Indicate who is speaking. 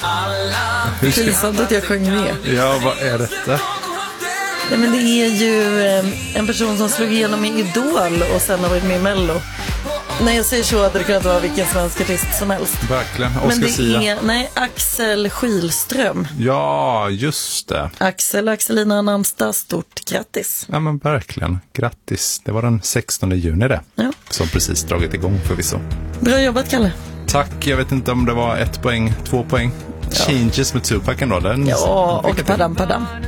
Speaker 1: Pinsamt att jag sjöng med.
Speaker 2: Ja, vad är detta?
Speaker 1: Nej, men det är ju en person som slog igenom i Idol och sen har varit med i Mello. När jag säger så hade det kunnat vara vilken svensk artist som helst.
Speaker 2: Verkligen,
Speaker 1: Men det
Speaker 2: Sia.
Speaker 1: är Axel Skilström.
Speaker 2: Ja, just det.
Speaker 1: Axelina namnsdag, stort grattis.
Speaker 2: Ja, men verkligen. Grattis. Det var den 16 juni det.
Speaker 1: Ja.
Speaker 2: Som precis dragit igång förvisso.
Speaker 1: Bra jobbat, Kalle.
Speaker 2: Tack, jag vet inte om det var 1 poäng, 2 poäng. Changes med Tupac ändå.
Speaker 1: Ja, och padam.